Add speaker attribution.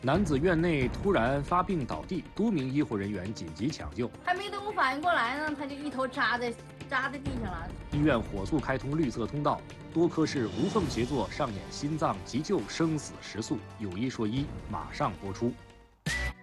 Speaker 1: 男子院内突然发病倒地，多名医护人员紧急抢救，
Speaker 2: 还没等我反应过来呢，他就一头扎在地上了。
Speaker 1: 医院火速开通绿色通道，多科室无缝协作，上演心脏急救生死时速。有一说一，马上播出。